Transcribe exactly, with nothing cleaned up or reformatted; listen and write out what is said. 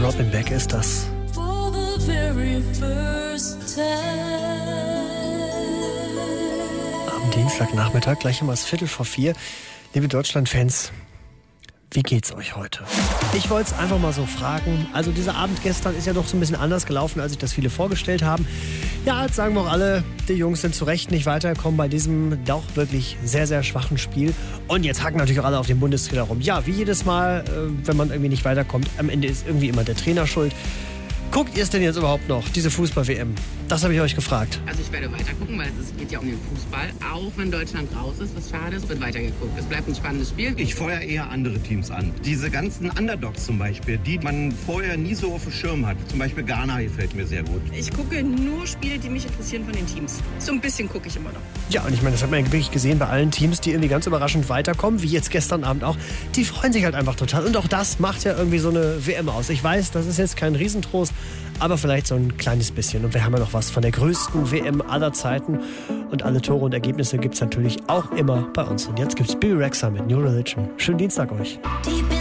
Robin Beck ist das. Am Dienstagnachmittag, gleich um das Viertel vor vier. Liebe Deutschland-Fans, wie geht's euch heute? Ich wollte es einfach mal so fragen. Also dieser Abend gestern ist ja doch so ein bisschen anders gelaufen, als sich das viele vorgestellt haben. Ja, jetzt sagen wir auch alle, die Jungs sind zu Recht nicht weitergekommen bei diesem doch wirklich sehr, sehr schwachen Spiel. Und jetzt hacken natürlich auch alle auf den Bundestrainer rum. Ja, wie jedes Mal, wenn man irgendwie nicht weiterkommt, am Ende ist irgendwie immer der Trainer schuld. Guckt ihr es denn jetzt überhaupt noch, diese Fußball-W M? Das habe ich euch gefragt. Also ich werde weiter gucken, weil es geht ja um den Fußball. Auch wenn Deutschland raus ist, was schade ist, wird weitergeguckt. Es bleibt ein spannendes Spiel. Ich feuere eher andere Teams an. Diese ganzen Underdogs zum Beispiel, die man vorher nie so auf dem Schirm hat. Zum Beispiel Ghana gefällt mir sehr gut. Ich gucke nur Spiele, die mich interessieren von den Teams. So ein bisschen gucke ich immer noch. Ja, und ich meine, das hat man ja wirklich gesehen bei allen Teams, die irgendwie ganz überraschend weiterkommen, wie jetzt gestern Abend auch. Die freuen sich halt einfach total. Und auch das macht ja irgendwie so eine W M aus. Ich weiß, das ist jetzt kein Riesentrost, aber vielleicht so ein kleines bisschen. Und wir haben ja noch was von der größten W M aller Zeiten. Und alle Tore und Ergebnisse gibt es natürlich auch immer bei uns. Und jetzt gibt's Bebe Rexha mit New Religion. Schönen Dienstag euch.